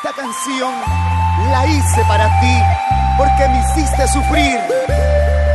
Esta canción la hice para ti, porque me hiciste sufrir.